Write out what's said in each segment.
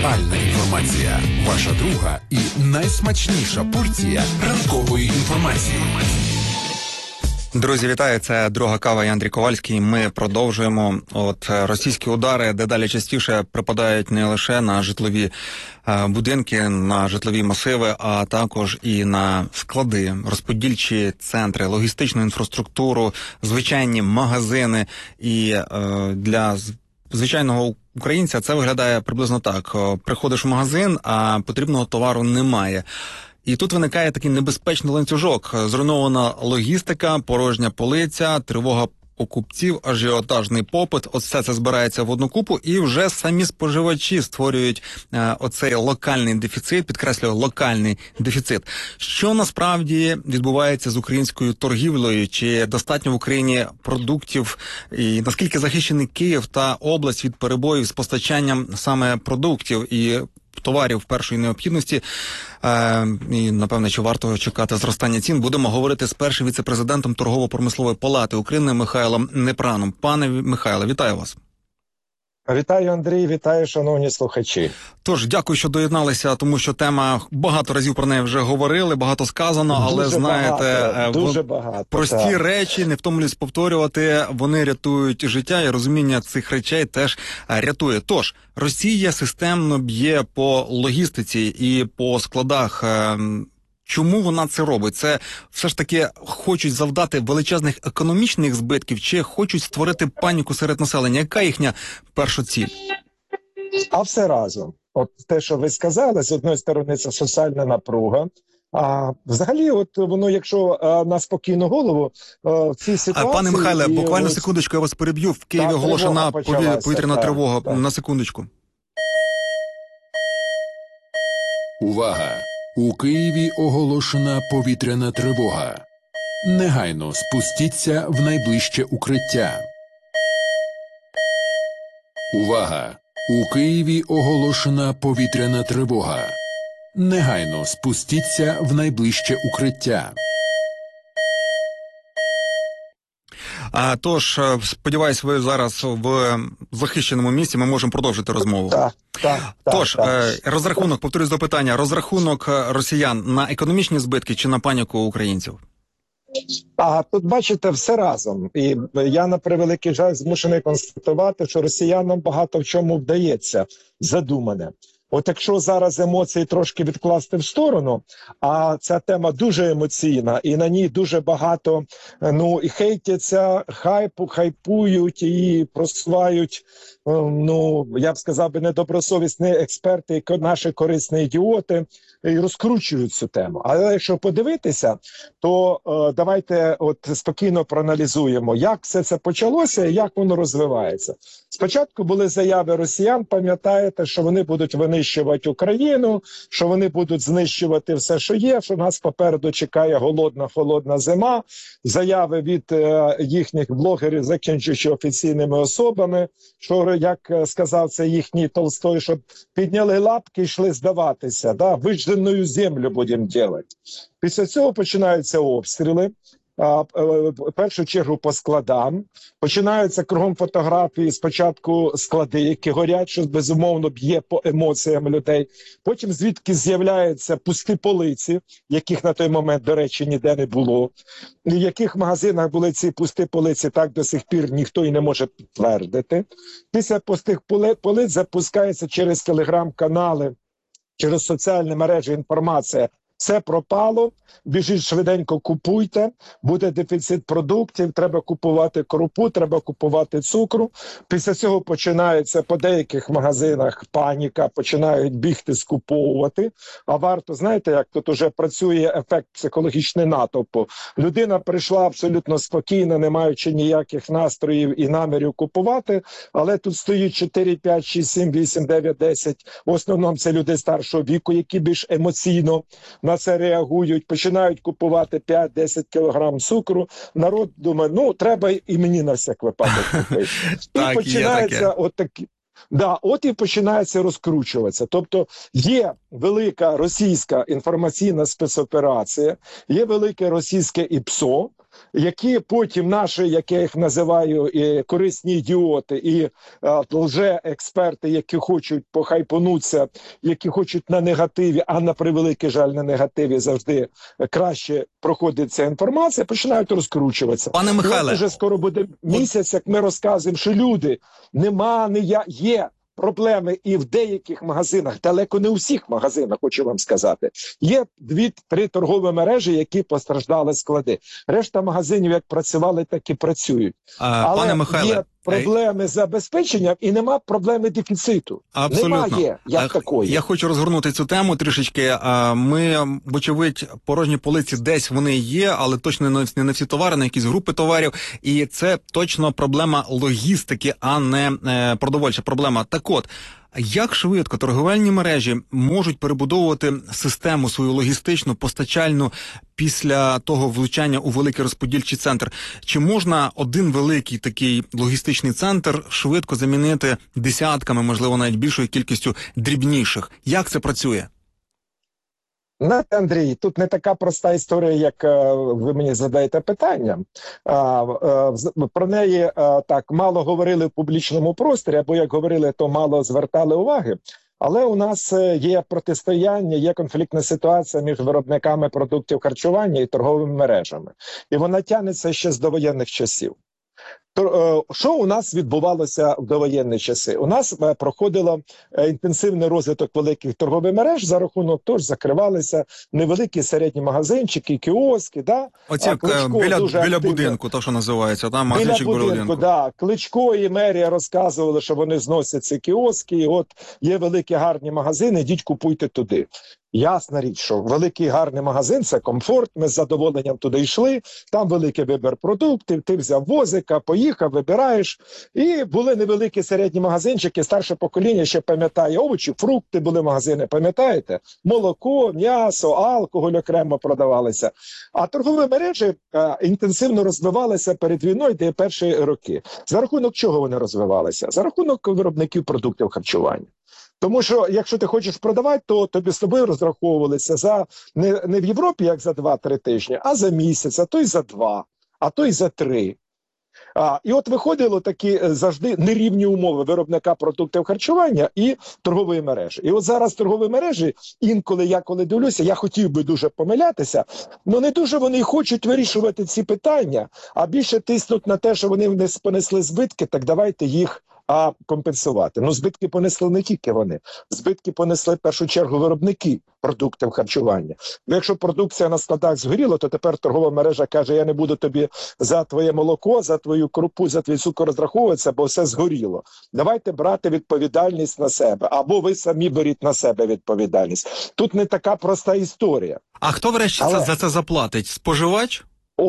Актуальна інформація. Ваша друга і найсмачніша порція ранкової інформації. Друзі, вітаю! Це «Друга кава» і Андрій Ковальський. Ми продовжуємо. Російські удари дедалі частіше припадають не лише на житлові будинки, на житлові масиви, а також і на склади, розподільчі центри, логістичну інфраструктуру, звичайні магазини. І для звичайного українця це виглядає приблизно так. Приходиш в магазин, а потрібного товару немає. І тут виникає такий небезпечний ланцюжок. Зруйнована логістика, порожня полиця, тривога покупців, ажіотажний попит. Все це збирається в одну купу, і вже самі споживачі створюють оцей локальний дефіцит, підкреслюю, локальний дефіцит. Що насправді відбувається з українською торгівлею? Чи достатньо в Україні продуктів? І наскільки захищений Київ та область від перебоїв з постачанням саме продуктів і товарів першої необхідності, і, напевне, чи варто чекати зростання цін, будемо говорити з першим віце-президентом Торгово-промислової палати України Михайлом Непраном. Пане Михайле, вітаю вас. Вітаю, Андрій, вітаю, шановні слухачі. Тож, дякую, що доєдналися, тому що тема, багато разів про неї вже говорили, багато сказано, але, дуже багато, прості речі, не втомлююсь повторювати, вони рятують життя, і розуміння цих речей теж рятує. Тож, Росія системно б'є по логістиці і по складах. Чому вона це робить? Це все ж таки хочуть завдати величезних економічних збитків чи хочуть створити паніку серед населення? Яка їхня перша ціль? А все разом. От те, що ви сказали, з одної сторони це соціальна напруга, а взагалі, от воно, якщо на спокійну голову в цій ситуації... Пане Михайле, буквально секундочку, я вас переб'ю. В Києві оголошена повітряна тривога. Так. На секундочку. Увага! У Києві оголошена повітряна тривога. Негайно спустіться в найближче укриття. Увага! У Києві оголошена повітряна тривога. Негайно спустіться в найближче укриття. Тож, сподіваюсь, ви зараз в захищеному місці, ми можемо продовжити розмову. Так. Розрахунок, повторюсь до питання, розрахунок росіян на економічні збитки чи на паніку українців? Тут, бачите, все разом. І я, на превеликий жаль, змушений констатувати, що росіянам багато в чому вдається задумане. От якщо зараз емоції трошки відкласти в сторону, а ця тема дуже емоційна, і на ній дуже багато, і хейтяться, хайпують і просувають, я б сказав би, недобросовісні експерти, наші корисні ідіоти, і розкручують цю тему. Але якщо подивитися, то давайте спокійно проаналізуємо, як все це почалося і як воно розвивається. Спочатку були заяви росіян, пам'ятаєте, що вони будуть винищувати Україну, що вони будуть знищувати все, що є, що нас попереду чекає голодна, холодна зима. Заяви від їхніх блогерів, закінчуючи офіційними особами, що, як сказав це їхній Толстой, щоб підняли лапки і йшли здаватися, вижжену землю будемо робити. Після цього починаються обстріли. В першу чергу по складам. Починаються кругом фотографії, спочатку склади, які горять, що безумовно б'є по емоціям людей. Потім звідки з'являються пусті полиці, яких на той момент, до речі, ніде не було. І в яких магазинах були ці пусті полиці, так до сих пір ніхто і не може підтвердити. Після пустих полиць запускається через телеграм-канали, через соціальні мережі інформація. Все пропало, біжіть швиденько, купуйте, буде дефіцит продуктів, треба купувати крупу, треба купувати цукру. Після цього починається по деяких магазинах паніка, починають бігти, скуповувати. А варто, знаєте, як тут уже працює ефект психологічний натовпу. Людина прийшла абсолютно спокійно, не маючи ніяких настроїв і намірів купувати, але тут стоїть 4, 5, 6, 7, 8, 9, 10. В основному це люди старшого віку, які більш емоційно на це реагують, починають купувати 5-10 кілограм цукру. Народ думає, треба і мені на всяк випадок купити. І починається і починається розкручуватися. Тобто є велика російська інформаційна спецоперація, є велике російське ІПСО, які потім наші, як я їх називаю, корисні ідіоти і лже-експерти, які хочуть похайпонутися, які хочуть на негативі, а на превеликий жаль на негативі завжди краще проходить ця інформація, починають розкручуватися. Пане Михайле, вже скоро буде місяць, як ми розказуємо, що люди, є проблеми і в деяких магазинах, далеко не у всіх магазинах, хочу вам сказати. Є 2-3 торгові мережі, які постраждали склади. Решта магазинів як працювали, так і працюють. Але пане Михайле, є проблеми з забезпеченням і нема проблеми дефіциту. Абсолютно. Немає як такої. Я хочу розгорнути цю тему трішечки. Ми, вочевидь, порожні полиці десь вони є, але точно не на всі товари, на якісь групи товарів. І це точно проблема логістики, а не продовольча проблема. Так от, як швидко торговельні мережі можуть перебудовувати систему свою логістичну, постачальну після того влучання у великий розподільчий центр? Чи можна один великий такий логістичний центр швидко замінити десятками, можливо, навіть більшою кількістю дрібніших? Як це працює? Знаєте, Андрій, тут не така проста історія, як ви мені задаєте питання. Про неї так мало говорили в публічному просторі, або як говорили, то мало звертали уваги. Але у нас є протистояння, є конфліктна ситуація між виробниками продуктів харчування і торговими мережами. І вона тягнеться ще з довоєнних часів. Що у нас відбувалося в довоєнні часи? У нас проходило інтенсивний розвиток великих торгових мереж, за рахунок того ж закривалися невеликі середні магазинчики, кіоски. Да? Оці біля будинку, то що називається, там магазинчик біля будинку. Да. Кличко і мерія розказували, що вони зносять ці кіоски, і от є великі гарні магазини, йдіть купуйте туди. Ясна річ, що великий гарний магазин – це комфорт, ми з задоволенням туди йшли, там великий вибір продуктів, ти взяв возика, поїхав, вибираєш. І були невеликі середні магазинчики, старше покоління ще пам'ятає, овочі, фрукти були магазини, пам'ятаєте? Молоко, м'ясо, алкоголь окремо продавалися. А торгові мережі інтенсивно розвивалися перед війною, де перші роки. За рахунок чого вони розвивалися? За рахунок виробників продуктів харчування. Тому що, якщо ти хочеш продавати, то тобі з тобою розраховувалися за не в Європі, як за 2-3 тижні, а за місяць, а то й за 2, а то й за 3. І от виходило такі завжди нерівні умови виробника продуктів харчування і торгової мережі. І от зараз торгові мережі, інколи я коли дивлюся, я хотів би дуже помилятися, але не дуже вони хочуть вирішувати ці питання, а більше тиснуть на те, що вони понесли збитки, так давайте їх компенсувати. Ну, збитки понесли не тільки вони. Збитки понесли в першу чергу виробники продуктів харчування. Бо якщо продукція на складах згоріла, то тепер торгова мережа каже, я не буду тобі за твоє молоко, за твою крупу, за твій цукор розраховуватися, бо все згоріло. Давайте брати відповідальність на себе. Або ви самі беріть на себе відповідальність. Тут не така проста історія. А хто врешті за це заплатить? Споживач?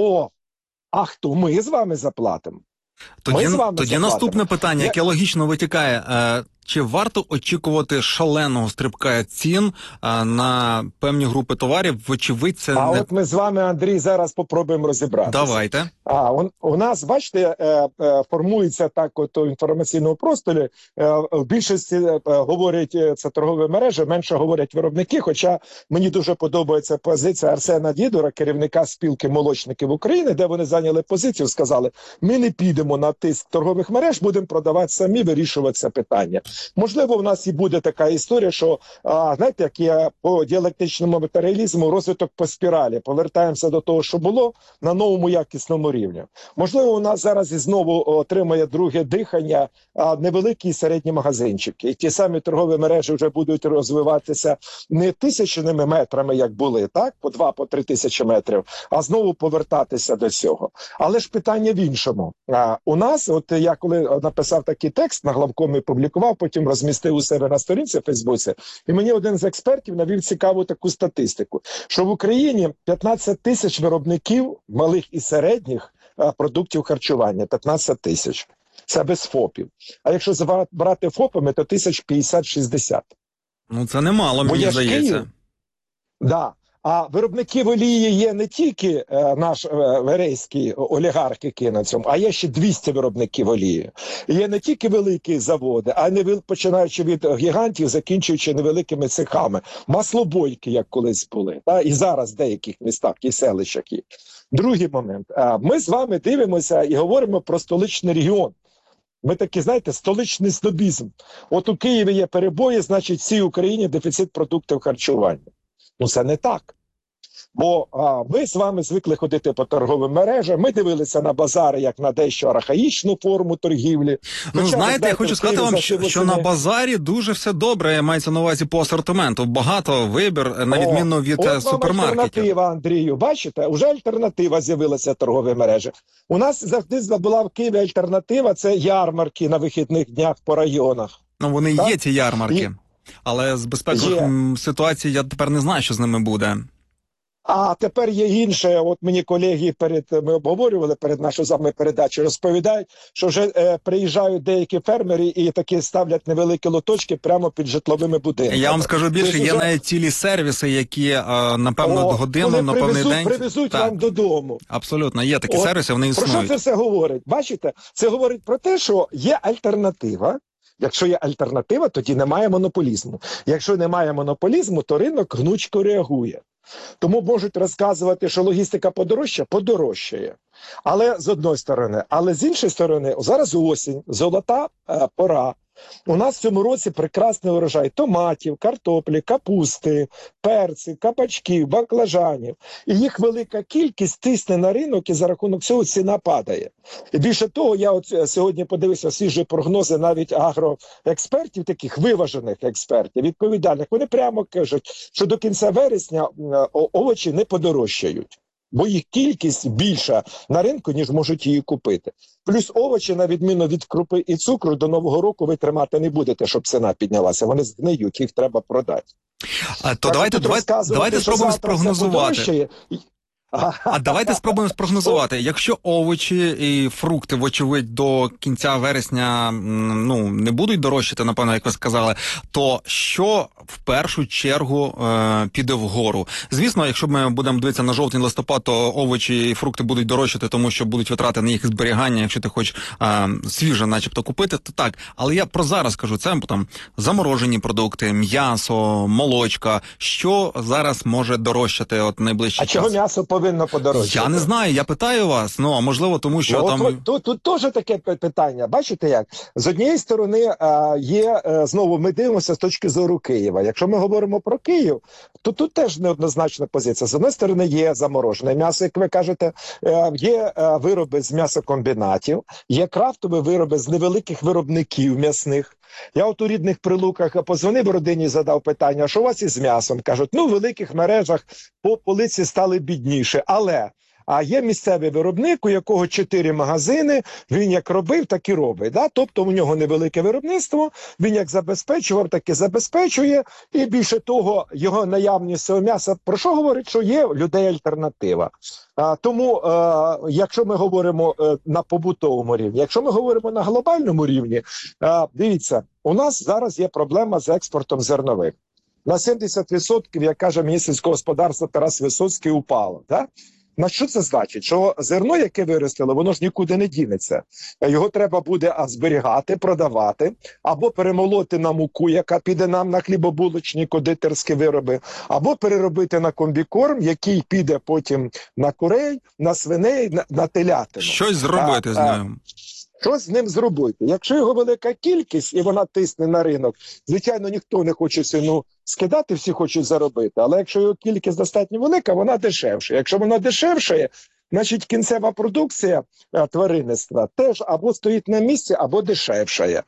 А хто? Ми з вами заплатимо. Тоді наступне питання, яке логічно витікає. Чи варто очікувати шаленого стрибка цін на певні групи товарів? Вочевидь, це не... от ми з вами, Андрій, зараз попробуємо розібратися. Давайте. У нас, бачите, формується так от у інформаційному просторі. В більшості говорять це торгові мережі, менше говорять виробники, хоча мені дуже подобається позиція Арсена Дідура, керівника спілки молочників України, де вони зайняли позицію, сказали, ми не підемо на тиск торгових мереж, будемо продавати самі, вирішувати це питання. Можливо, в нас і буде така історія, що, знаєте, як є по діалектичному матеріалізму, розвиток по спіралі. Повертаємося до того, що було, на новому якісному рівні. Можливо, у нас зараз і знову отримає друге дихання невеликі і середні магазинчики. І ті самі торгові мережі вже будуть розвиватися не тисячними метрами, як були, так, по 2-3 тисячі метрів, а знову повертатися до цього. Але ж питання в іншому. У нас, от я коли написав такий текст, на главкомі публікував, потім розмістив у себе на сторінці в Фейсбуці, і мені один з експертів навів цікаву таку статистику, що в Україні 15 тисяч виробників малих і середніх продуктів харчування, 15 тисяч. Це без ФОПів. А якщо брати ФОПами, то 1050-60. Ну це немало, мені здається. Да. А виробників олії є не тільки наш верейський олігарх, який на цьому, а є ще 200 виробників олії. І є не тільки великі заводи, а не починаючи від гігантів, закінчуючи невеликими цехами. Маслобойки, як колись були, і зараз в деяких містах і селищах є. Другий момент. Ми з вами дивимося і говоримо про столичний регіон. Ми такі, знаєте, столичний снобізм. От у Києві є перебої, значить, всій Україні дефіцит продуктів харчування. Ну, це не так. Бо ми з вами звикли ходити по торговим мережам, ми дивилися на базари як на дещо архаїчну форму торгівлі. Ну, знаєте, я хочу сказати вам, що на базарі дуже все добре, мається на увазі по асортименту. Багато вибір, на відміну від супермаркетів. Альтернатива, Андрію, бачите? Уже альтернатива з'явилася торгові мережі. У нас завжди була в Києві альтернатива, це ярмарки на вихідних днях по районах. Ну, вони є, ці ярмарки. Але з безпековою ситуацією я тепер не знаю, що з ними буде. А тепер є інше, от мені колеги ми обговорювали перед нашою з вами передачею, розповідають, що вже приїжджають деякі фермери і такі ставлять невеликі лоточки прямо під житловими будинками. Я вам скажу більше, є навіть цілі сервіси, які на певну годину, на певний день... привезуть вам додому. Абсолютно, є такі сервіси, вони існують. Про що це все говорить? Бачите? Це говорить про те, що є альтернатива. Якщо є альтернатива, тоді немає монополізму. Якщо немає монополізму, то ринок гнучко реагує. Тому можуть розказувати, що логістика подорожчає. Але з одної сторони. Але з іншої сторони, зараз осінь, золота пора. У нас в цьому році прекрасний урожай томатів, картоплі, капусти, перців, кабачків, баклажанів. І їх велика кількість тисне на ринок, і за рахунок цього ціна падає. І більше того, я от сьогодні подивився свіжі прогнози навіть агроекспертів, таких виважених експертів, відповідальних. Вони прямо кажуть, що до кінця вересня овочі не подорожчають. Бо їх кількість більша на ринку, ніж можуть її купити. Плюс овочі, на відміну від крупи і цукру, до Нового року ви тримати не будете, щоб ціна піднялася. Вони згниють, їх треба продати. То давайте спробуємо спрогнозувати. Давайте спробуємо спрогнозувати. Якщо овочі і фрукти, вочевидь, до кінця вересня не будуть дорожчати, напевно, як ви сказали, то що в першу чергу піде вгору? Звісно, якщо ми будемо дивитися на жовтень-листопад, то овочі і фрукти будуть дорожчати, тому що будуть витрати на їх зберігання, якщо ти хочеш свіже начебто купити, то так. Але я про зараз кажу, це там заморожені продукти, м'ясо, молочка. Що зараз може дорожчати от найближчий час? А чого м'ясо повинно подорожчати? Я не знаю, я питаю вас, а можливо тому, що там... Тут теж таке питання, бачите як? З однієї сторони є, знову ми дивимося з точки зору Києва. Якщо ми говоримо про Київ, то тут теж неоднозначна позиція. З однієї сторони є заморожене м'ясо, як ви кажете, є вироби з м'ясокомбінатів, є крафтові вироби з невеликих виробників м'ясних. Я от у рідних Прилуках позвонив родині і задав питання, що у вас із м'ясом? Кажуть, в великих мережах по полиці стали бідніше, але... А є місцевий виробник, у якого 4 магазини, він як робив, так і робить. Да? Тобто у нього невелике виробництво, він як забезпечував, так і забезпечує. І більше того, його наявність цього м'яса, про що говорить, що є у людей альтернатива. Тому, якщо ми говоримо на побутовому рівні, якщо ми говоримо на глобальному рівні, дивіться, у нас зараз є проблема з експортом зернових. На 70%, як каже міністр сільського господарства Тарас Висоцький, упало. Да? На що це значить? Що зерно, яке виростило, воно ж нікуди не дінеться. Його треба буде зберігати, продавати, або перемолоти на муку, яка піде нам на хлібобулочні, кондитерські вироби, або переробити на комбікорм, який піде потім на курей, на свиней, на телятину. Щось зробити з ним. Що з ним зробити? Якщо його велика кількість і вона тисне на ринок, звичайно, ніхто не хоче ціну скидати, всі хочуть заробити. Але якщо його кількість достатньо велика, вона дешевша. Якщо вона дешевшає, значить кінцева продукція тваринництва теж або стоїть на місці, або дешевшає.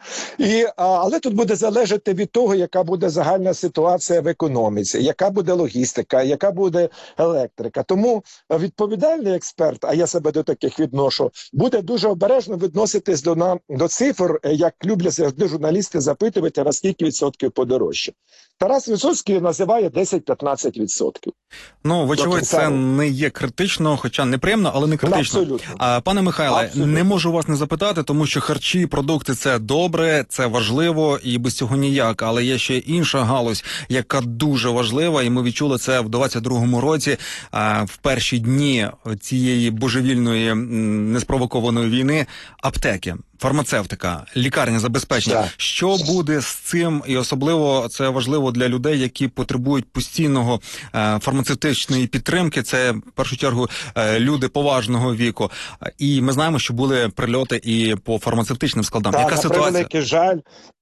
Але тут буде залежати від того, яка буде загальна ситуація в економіці, яка буде логістика, яка буде електрика. Тому відповідальний експерт, а я себе до таких відношу, буде дуже обережно відноситись до цифр, як люблять завжди журналісти запитувати, на скільки відсотків подорожче. Тарас Висоцький називає 10-15%. Вочевидь, це не є критично, хоча неприємно неприємно, але не критично. Абсолютно. Пане Михайле, Абсолютно. не можу вас не запитати, тому що харчі, продукти – це добре, це важливо, і без цього ніяк. Але є ще інша галузь, яка дуже важлива, і ми відчули це в 22-му році, в перші дні цієї божевільної, неспровокованої війни – аптеки. Фармацевтика, лікарня, забезпечення. Так. Що буде з цим? І особливо це важливо для людей, які потребують постійного фармацевтичної підтримки. Це, в першу чергу, люди поважного віку. І ми знаємо, що були прильоти і по фармацевтичним складам. Яка ситуація? На превеликий жаль.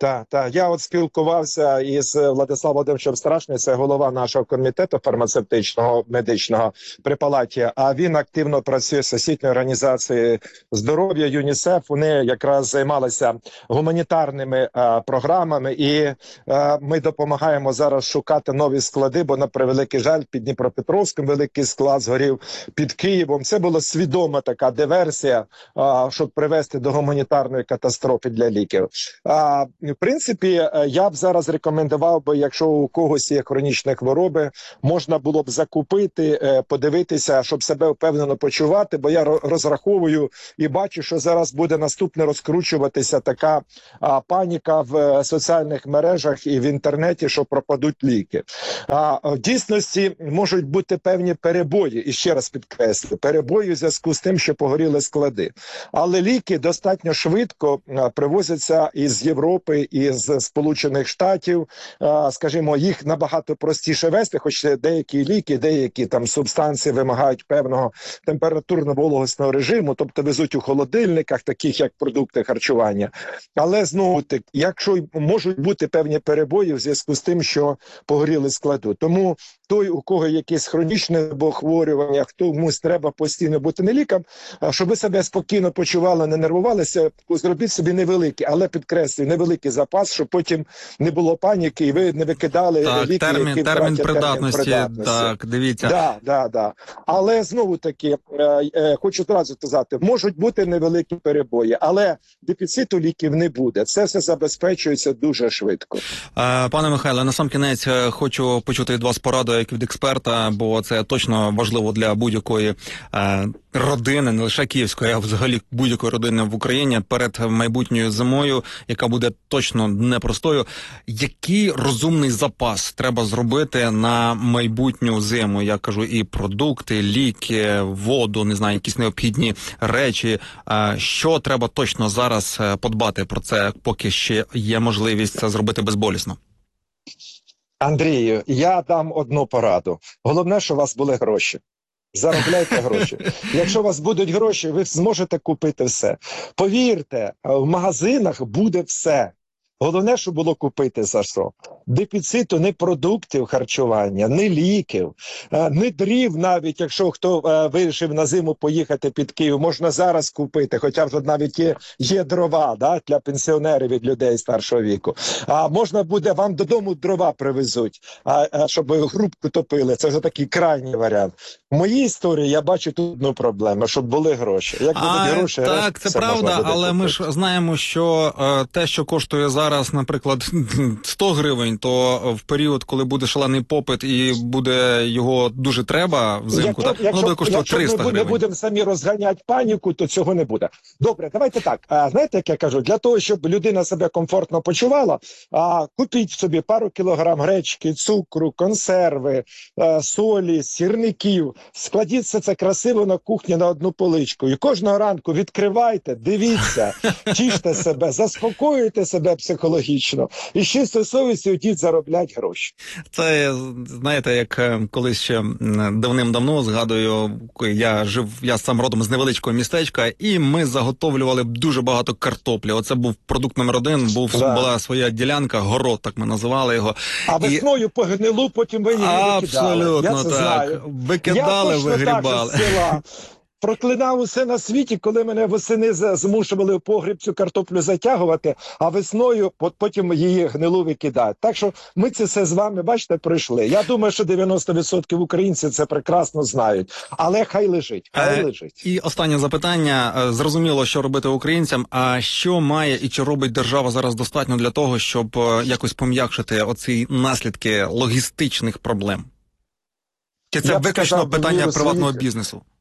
Я от спілкувався із Владиславом Володимировичем Страшним, це голова нашого комітету фармацевтичного, медичного при палаті, а він активно працює з Всесвітньою організацією здоров'я, ЮНІСЕФ. Вони якраз займалися гуманітарними програмами, і ми допомагаємо зараз шукати нові склади, бо на превеликий жаль під Дніпропетровськом великий склад згорів, під Києвом. Це була свідома така диверсія, щоб привести до гуманітарної катастрофи для ліків. В принципі, я б зараз рекомендував би, якщо у когось є хронічні хвороби, можна було б закупити, подивитися, щоб себе впевнено почувати, бо я розраховую і бачу, що зараз буде наступне розкручуватися така паніка в соціальних мережах і в інтернеті, що пропадуть ліки. В дійсності можуть бути певні перебої, і ще раз підкреслю, перебої в зв'язку з тим, що погоріли склади. Але ліки достатньо швидко привозяться із Європи, із Сполучених Штатів. Скажімо, їх набагато простіше вести, хоч деякі ліки, деякі там субстанції вимагають певного температурно-вологісного режиму, тобто везуть у холодильниках, таких як продукти харчування. Але знову таки, якщо можуть бути певні перебої в зв'язку з тим, що погоріли складу. Тому той, у кого якісь хронічне захворювання, комусь треба постійно бути не лікам, щоб ви себе спокійно почували, не нервувалися, зробіть собі невеликий, але підкреслюю, невеликий запас, щоб потім не було паніки і ви не викидали ліки, термін придатності. Так, дивіться. Да. Але знову таки, хочу одразу сказати, можуть бути невеликі перебої, але дефіциту ліків не буде. Це все забезпечується дуже швидко. Пане Михайле, насамкінець хочу почути від вас пораду як від експерта, бо це точно важливо для будь-якої родини, не лише київської, а взагалі будь-якої родини в Україні перед майбутньою зимою, яка буде точно непростою. Який розумний запас треба зробити на майбутню зиму? Я кажу, і продукти, ліки, воду, не знаю, якісь необхідні речі. Що треба точно зараз подбати про це, поки ще є можливість це зробити безболісно? Андрію, я дам одну пораду. Головне, що у вас були гроші. Заробляйте гроші. Якщо у вас будуть гроші, ви зможете купити все. Повірте, в магазинах буде все. Головне, що було купити за що. Дефіциту не продуктів харчування, не ліків, не дрів навіть, якщо хто вирішив на зиму поїхати під Київ, можна зараз купити, хоча вже навіть є дрова, да, для пенсіонерів і людей старшого віку. Можна буде, вам додому дрова привезуть, щоб грубку топили, це вже такий крайній варіант. В моїй історії я бачу тут одну проблему, щоб були гроші. Як будуть гроші, так, це правда, але ми ж знаємо, що те, що коштує зараз, наприклад, 100 гривень, то в період, коли буде шалений попит і буде його дуже треба взимку, воно буде коштувати 300 гривень. Якщо ми будемо самі розганяти паніку, то цього не буде. Добре, давайте так. Знаєте, як я кажу, для того, щоб людина себе комфортно почувала, купіть собі пару кілограм гречки, цукру, консерви, солі, сірників, складіть все це красиво на кухні на одну поличку. І кожного ранку відкривайте, дивіться, тіште себе, заспокоюйте себе психологічно. І з чистою совістю йдіть заробляти гроші. Це, знаєте, як колись ще давним-давно, згадую, я сам родом з невеличкого містечка, і ми заготовлювали дуже багато картоплі. Оце був продукт номер один, була своя ділянка, город, так ми називали його. А весною по гнилу потім ви її викидали. Абсолютно, так. Знаю. Викидали, вигрібали. Проклинав усе на світі, коли мене восени змушували в погріб цю картоплю затягувати, а весною потім її гнилу викидають. Так що ми це все з вами, бачите, пройшли. Я думаю, що 90% українців це прекрасно знають. Але хай лежить, лежить. І останнє запитання. Зрозуміло, що робити українцям, а що має і чи робить держава зараз достатньо для того, щоб якось пом'якшити оці наслідки логістичних проблем? Чи це виключно питання приватного бізнесу?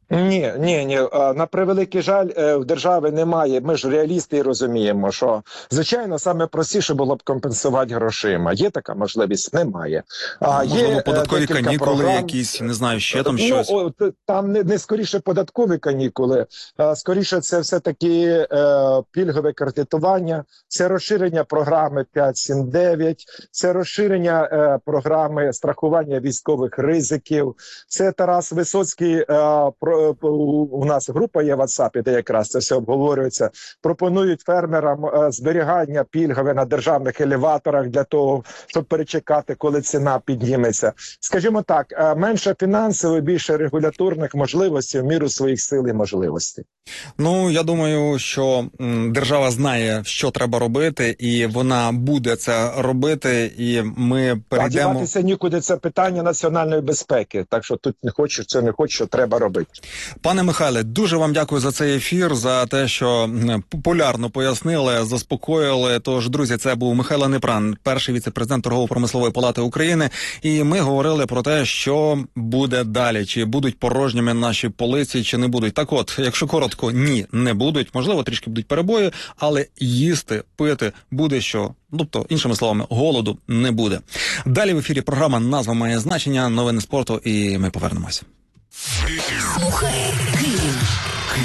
Ні. На превеликий жаль, в держави немає. Ми ж реалісти і розуміємо, що, звичайно, саме простіше було б компенсувати грошима. Є така можливість? Немає. Можливо, є податкові канікули програм, якісь, не знаю, ще там щось. Там не скоріше податкові канікули, скоріше це все-таки пільгове кредитування, це розширення програми 5-7-9, це розширення програми страхування військових ризиків, це Тарас Висоцький, у нас група є в WhatsApp, де якраз це все обговорюється, пропонують фермерам зберігання пільгове на державних елеваторах для того, щоб перечекати, коли ціна підніметься. Скажімо так, менше фінансово, більше регуляторних можливостей в міру своїх сил і можливостей. Ну, я думаю, що держава знає, що треба робити, і вона буде це робити, і ми перейдемо... Діватися нікуди, це питання національної безпеки, так що тут не хочу, треба робити. Пане Михайле, дуже вам дякую за цей ефір, за те, що популярно пояснили, заспокоїли. Тож, друзі, це був Михайло Непран, перший віце-президент Торгово-промислової палати України, і ми говорили про те, що буде далі, чи будуть порожніми наші полиці, чи не будуть. Так от, якщо коротко, ні, не будуть, можливо, трішки будуть перебої, але їсти, пити буде що. Тобто, іншими словами, голоду не буде. Далі в ефірі програма «Назва має значення», новини спорту, і ми повернемося. Слухай Київ.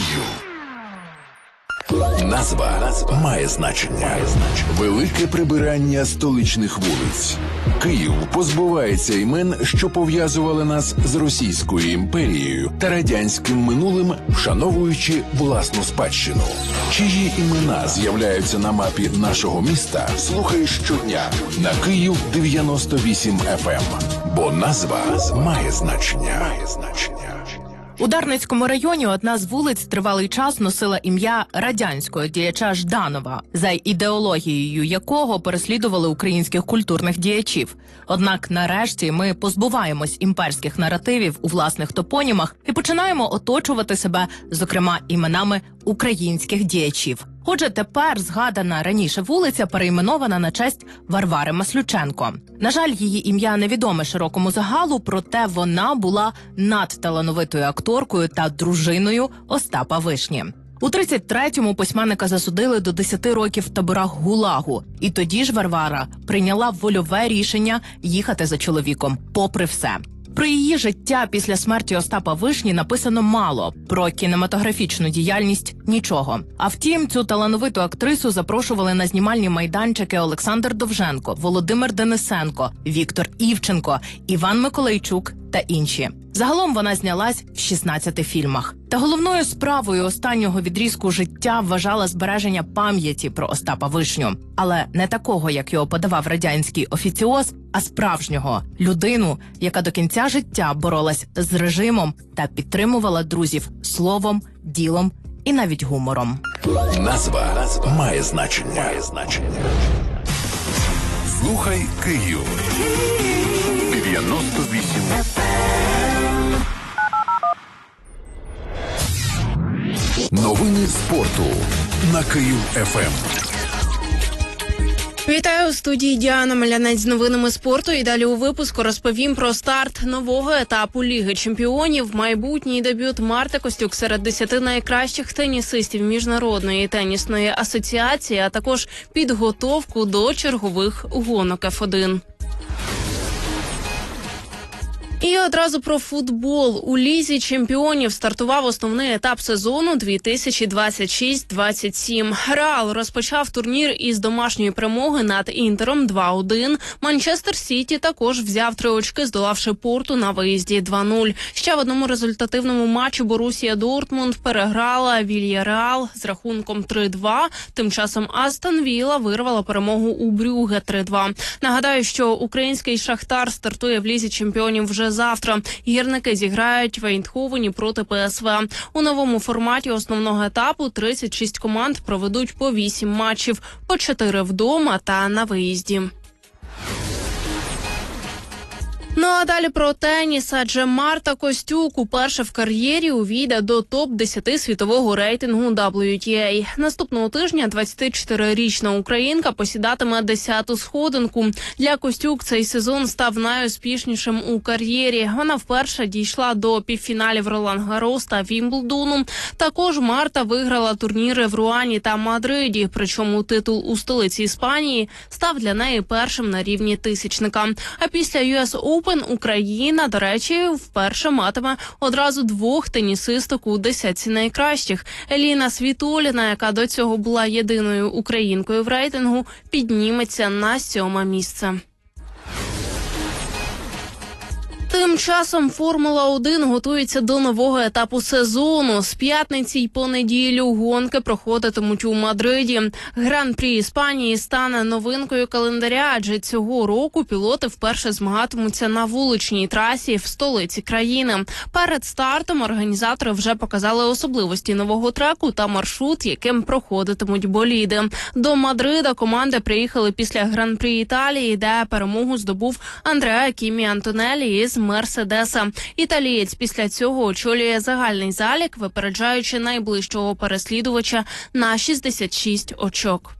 Назва має значення. Велике прибирання столичних вулиць. Київ позбувається імен, що пов'язували нас з Російською імперією та радянським минулим, вшановуючи власну спадщину. Чиї імена з'являються на мапі нашого міста, слухай щодня на Київ 98 FM. Бо назва має значення. У Дарницькому районі одна з вулиць тривалий час носила ім'я радянського діяча Жданова, за ідеологією якого переслідували українських культурних діячів. Однак нарешті ми позбуваємось імперських наративів у власних топонімах і починаємо оточувати себе, зокрема, іменами українських діячів. Отже, тепер згадана раніше вулиця перейменована на честь Варвари Маслюченко. На жаль, її ім'я невідоме широкому загалу, проте вона була надталановитою акторкою та дружиною Остапа Вишні. У 33-му письменника засудили до 10 років в таборах ГУЛАГу. І тоді ж Варвара прийняла вольове рішення їхати за чоловіком, попри все. Про її життя після смерті Остапа Вишні написано мало, про кінематографічну діяльність – нічого. А втім, цю талановиту актрису запрошували на знімальні майданчики Олександр Довженко, Володимир Денисенко, Віктор Івченко, Іван Миколайчук та інші. Загалом вона знялась в 16 фільмах. Та головною справою останнього відрізку життя вважала збереження пам'яті про Остапа Вишню. Але не такого, як його подавав радянський офіціоз, а справжнього – людину, яка до кінця життя боролась з режимом та підтримувала друзів словом, ділом і навіть гумором. Назва має значення. Слухай Київ. 98 Новини спорту на Київ ФМ. Вітаю у студії Діана Малянець з новинами спорту. І далі у випуску розповім про старт нового етапу Ліги чемпіонів, майбутній дебют Марти Костюк серед 10 найкращих тенісистів Міжнародної тенісної асоціації, а також підготовку до чергових гонок F1. І одразу про футбол. У Лізі чемпіонів стартував основний етап сезону 2026-27. Реал розпочав турнір із домашньої перемоги над Інтером 2-1. Манчестер Сіті також взяв 3 очки, здолавши Порту на виїзді 2-0. Ще в одному результативному матчі Борусія Дортмунд переграла Вільяреал з рахунком 3-2. Тим часом Астон Вілла вирвала перемогу у Брюгге 3-2. Нагадаю, що український Шахтар стартує в Лізі чемпіонів вже завтра. Гірники зіграють в Ейндховені проти ПСВ. У новому форматі основного етапу 36 команд проведуть по 8 матчів, по 4 вдома та на виїзді. Ну А далі про теніс, адже Марта Костюк уперше в кар'єрі увійде до топ-10 світового рейтингу WTA. Наступного тижня 24-річна українка посідатиме 10-ту сходинку. Для Костюк цей сезон став найуспішнішим у кар'єрі. Вона вперше дійшла до півфіналів Ролан-Гарос та Вімблдону. Також Марта виграла турніри в Руані та Мадриді, причому титул у столиці Іспанії став для неї першим на рівні тисячника. А після US Open Україна, до речі, вперше матиме одразу двох тенісисток у десятці найкращих. Еліна Світоліна, яка до цього була єдиною українкою в рейтингу, підніметься на 7-ме місце. Тим часом Формула-1 готується до нового етапу сезону. З п'ятниці й по неділю гонки проходитимуть у Мадриді. Гран-прі Іспанії стане новинкою календаря, адже цього року пілоти вперше змагатимуться на вуличній трасі в столиці країни. Перед стартом організатори вже показали особливості нового треку та маршрут, яким проходитимуть боліди. До Мадрида команди приїхали після Гран-прі Італії, де перемогу здобув Андреа Кімі Антонелі із Мерседеса. Італієць після цього очолює загальний залік, випереджаючи найближчого переслідувача на 66 очок.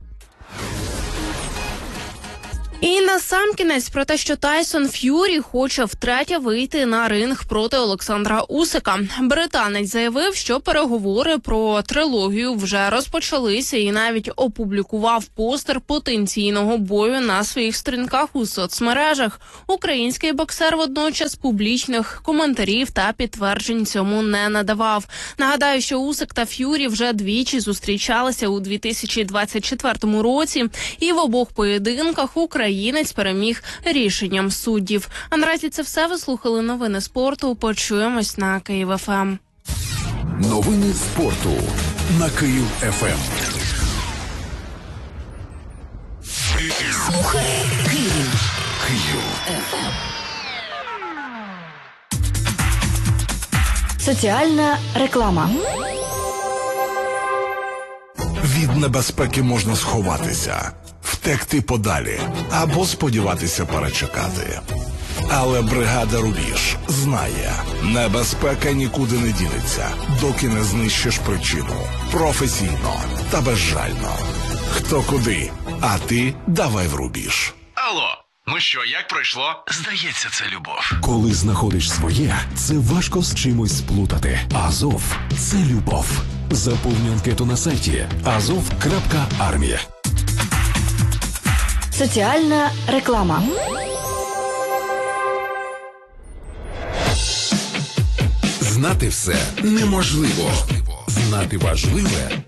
І насамкінець про те, що Тайсон Ф'юрі хоче втретє вийти на ринг проти Олександра Усика. Британець заявив, що переговори про трилогію вже розпочалися і навіть опублікував постер потенційного бою на своїх сторінках у соцмережах. Український боксер водночас публічних коментарів та підтверджень цьому не надавав. Нагадаю, що Усик та Ф'юрі вже двічі зустрічалися у 2024 році, і в обох поєдинках українець переміг рішенням суддів. А наразі це все. Ви слухали новини спорту. Почуємось на Київ ФМ. Новини спорту на Київ ФМ. Слухай Київ. Соціальна реклама. Від небезпеки можна сховатися, втекти подалі або сподіватися перечекати. Але бригада «Рубіж» знає, небезпека нікуди не дінеться, доки не знищиш причину. Професійно та безжально. Хто куди, а ти давай в «Рубіж». Алло, ну що, як пройшло? Здається, це любов. Коли знаходиш своє, це важко з чимось сплутати. Азов – це любов. Заповнюй анкету на сайті azov.armia. Соціальна реклама. Знати все неможливо. Знати важливе